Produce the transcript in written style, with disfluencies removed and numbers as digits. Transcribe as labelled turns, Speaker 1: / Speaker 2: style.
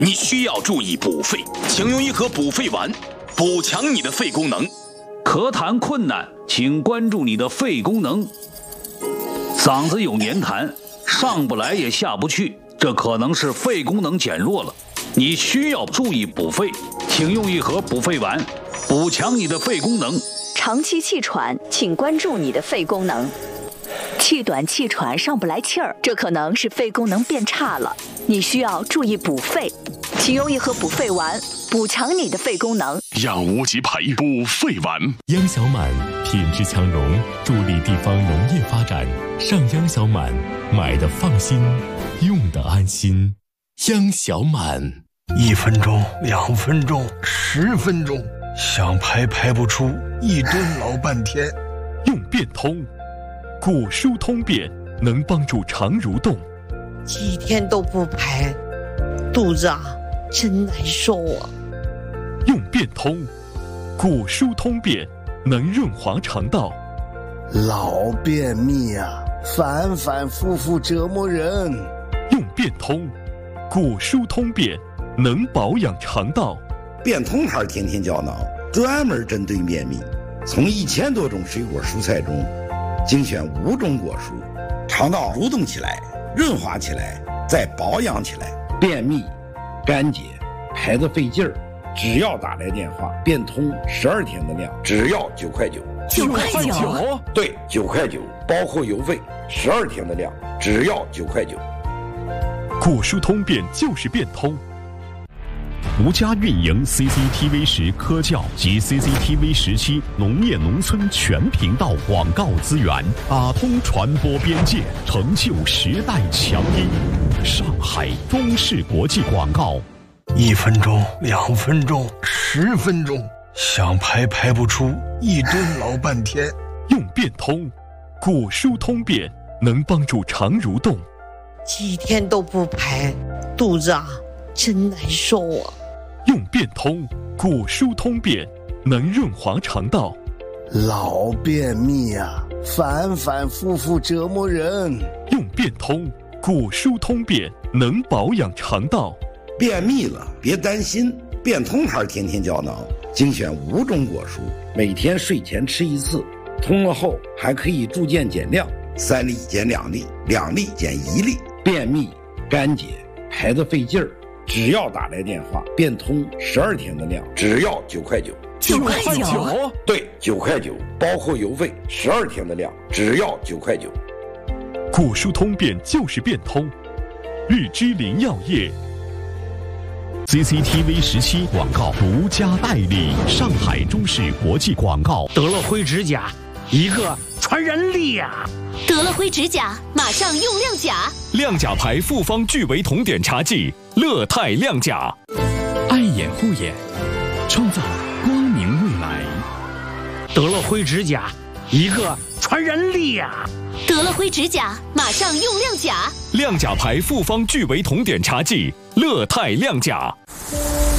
Speaker 1: 你需要注意补肺，请用一盒补肺丸，补强你的肺功能。
Speaker 2: 咳痰困难，请关注你的肺功能。嗓子有黏痰，上不来也下不去，这可能是肺功能减弱了。你需要注意补肺，请用一盒补肺丸，补强你的肺功能。
Speaker 3: 长期气喘，请关注你的肺功能。气短气喘上不来气儿，这可能是肺功能变差了，你需要注意补肺，请用一盒补肺丸，补强你的肺功能。
Speaker 4: 养无极培补肺丸，
Speaker 5: 央小满品质强融，助力地方农业发展。上央小满，买的放心，用的安心。央小满
Speaker 6: ，1分钟、2分钟、10分钟，想排不出，一蹲老半天。
Speaker 5: 用变通，骨疏通便，能帮助肠蠕动。
Speaker 7: 几天都不排，肚子真难受啊。
Speaker 5: 用变通，骨疏通便，能润滑肠道。
Speaker 6: 老便秘反反复复折磨人。
Speaker 5: 用变通，骨疏通便，能保养肠道。
Speaker 8: 变通牌天天胶囊专门针对便秘，从1000多种水果蔬菜中精选5种果蔬，肠道蠕动起来，润滑起来，再保养起来。便秘、干结、排得费劲儿，只要打来电话，变通12天的量，只要9块9。
Speaker 3: 9块9？
Speaker 8: 对，9块9，包括邮费，12天的量，只要9块9。
Speaker 5: 骨疏通便就是变通。独家运营 CCTV10科教及 CCTV17农业农村全频道广告资源，打通传播边界，成就时代强音。上海中视国际广告。
Speaker 6: 1分钟、2分钟、10分钟，想排不出，一蹲老半天。
Speaker 5: 用变通，骨疏通便，能帮助肠蠕动。
Speaker 7: 几天都不排，肚子真难受啊。
Speaker 5: 用变通，骨疏通便，能润滑肠道。
Speaker 6: 老便秘反反复复折磨人。
Speaker 5: 用变通，骨疏通便，能保养肠道。
Speaker 8: 便秘了别担心，变通牌天天胶囊精选5种果蔬，每天睡前吃1次，通了后还可以逐渐减量，3粒减2粒，2粒减1粒。便秘、干结、排得费劲儿，只要打来电话，变通12天的量，只要9块9。
Speaker 3: 9块9？
Speaker 8: 对，9块9，包括邮费12天的量，只要9块9。
Speaker 5: 骨疏通便就是变通。日之林药业。CCTV17广告独家代理，上海中视国际广告。
Speaker 9: 得了灰指甲，一个传染力
Speaker 10: 得了灰指甲，马上用亮甲。
Speaker 4: 亮甲牌复方聚维酮碘茶剂，乐泰亮甲。
Speaker 11: 爱眼护眼，创造光明未来。
Speaker 9: 得了灰指甲，一个传染力
Speaker 10: 得了灰指甲，马上用亮甲。
Speaker 4: 亮甲牌复方聚维酮碘茶剂，乐泰亮甲。